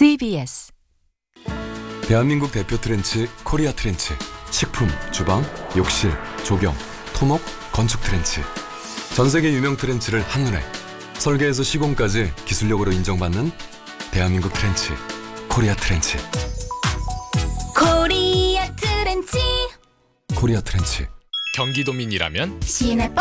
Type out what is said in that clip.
CBS 대한민국 대표 트렌치 코리아 트렌치. 식품, 주방, 욕실, 조경, 토목, 건축 트렌치. 전 세계 유명 트렌치를 한눈에 설계에서 시공까지 기술력으로 인정받는 대한민국 트렌치 코리아 트렌치. 코리아 트렌치 코리아 트렌치. 경기도민이라면 시내